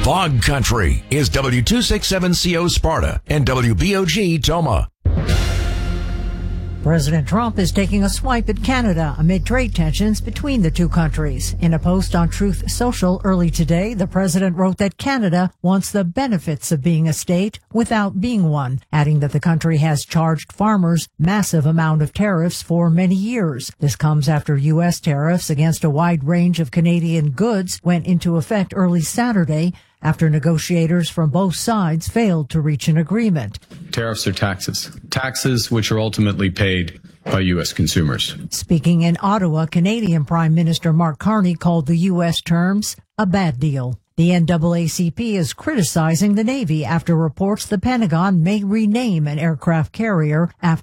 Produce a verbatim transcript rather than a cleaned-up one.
Fog Country is W two sixty-seven C O Sparta and W B O G Toma. President Trump is taking a swipe at Canada amid trade tensions between the two countries. In a post on Truth Social early today, the president wrote that Canada wants the benefits of being a state without being one, adding that the country has charged farmers massive amount of tariffs for many years. This comes after U S tariffs against a wide range of Canadian goods went into effect early Saturday, after negotiators from both sides failed to reach an agreement. Tariffs are taxes. Taxes which are ultimately paid by U S consumers. Speaking in Ottawa, Canadian Prime Minister Mark Carney called the U S terms a bad deal. The N double A C P is criticizing the Navy after reports the Pentagon may rename an aircraft carrier after